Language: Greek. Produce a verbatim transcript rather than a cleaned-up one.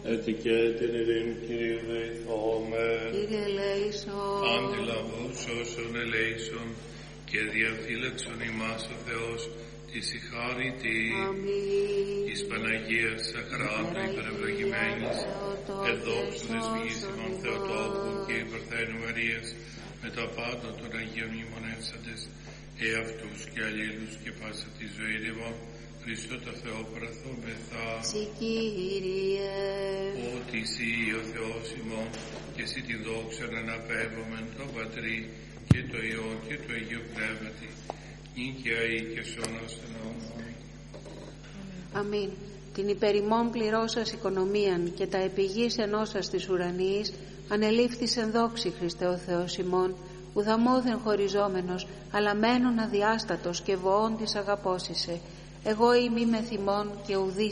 Έτσι και την ειρήνη Κυρίου δεηθώμε. Κύριε ελέησον. Αντιλαβούς όσων ελέησον και διαφύλαξον ημάς ο Θεός της η χάρη της Παναγίας Σαχράντου υπερευλογημένης, εδόξου δεσμήσιμον Θεοτόκου και υπερθένου Μαρίας, με τα πάντα των Αγίων ημωνεύσαντες, εαυτούς και αλλήλους και πάσα τη ζωή ρημών, Χριστό το Θεό παραθόμεθα. Συ Κύριε. Ότι εσύ ο Θεός ημών και εσύ τη δόξα να αναπέμπομεν το Πατρί και το Υιό και το Αγίο Πνεύματι, νυν και αεί και σώνος των αιώνων. Αμήν. Την υπερημών πληρώσας οικονομίαν και τα επιγείς ενώσας της ουρανής, ανελήφθης εν δόξη Χριστέ ο Θεός ημών, ουδαμώδεν χωριζόμενος, αλλά μένων αδιάστατος και βοών της αγαπώσισε. Εγώ είμαι με θυμών και ουδής